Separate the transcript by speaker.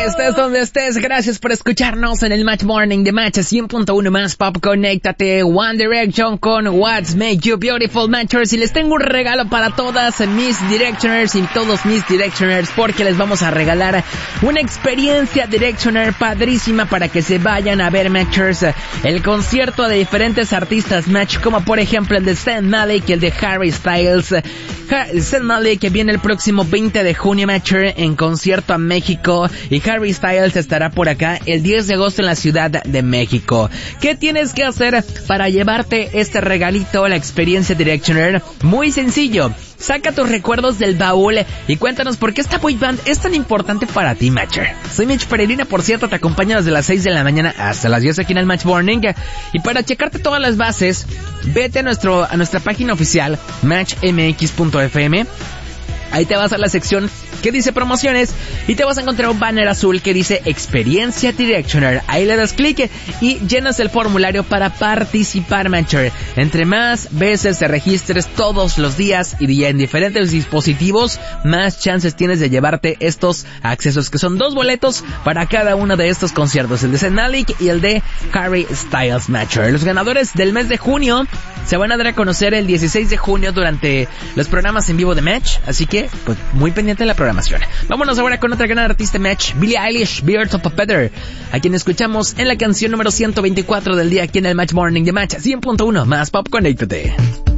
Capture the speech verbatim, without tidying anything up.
Speaker 1: Estés donde estés, gracias por escucharnos en el Match Morning de Match cien punto uno más Pop. Conéctate, One Direction con What's Make You Beautiful Matchers. Y les tengo un regalo para todas mis Directioners y todos mis Directioners, porque les vamos a regalar una experiencia Directioner padrísima para que se vayan a ver, Matchers, el concierto de diferentes artistas Match, como por ejemplo el de Zayn Malik y el de Harry Styles. Zayn Malik que viene el próximo veinte de junio, Matcher, en concierto a México, y Harry Styles estará por acá el diez de agosto en la Ciudad de México. ¿Qué tienes que hacer para llevarte este regalito, la experiencia Directioner? Muy sencillo. Saca tus recuerdos del baúl y cuéntanos por qué esta boy band es tan importante para ti, Matcher. Soy Mitch Peregrina, por cierto, te acompaño desde las seis de la mañana hasta las diez aquí en el Match Morning. Y para checarte todas las bases, vete a nuestro a nuestra página oficial, match m x punto f m. Ahí te vas a la sección que dice promociones y te vas a encontrar un banner azul que dice Experiencia Directioner. Ahí le das clic y llenas el formulario para participar, Matcher. Entre más veces te registres todos los días y en diferentes dispositivos, más chances tienes de llevarte estos accesos, que son dos boletos para cada uno de estos conciertos, el de Zayn Malik y el de Harry Styles, Matcher. Los ganadores del mes de junio se van a dar a conocer el dieciséis de junio durante los programas en vivo de Match, así que pues muy pendiente de la programación. Vámonos ahora con otra gran artista Match, Billie Eilish, Birds of a Feather, a quien escuchamos en la canción número ciento veinticuatro del día aquí en el Match Morning de Match cien punto uno más Pop. Conéctate.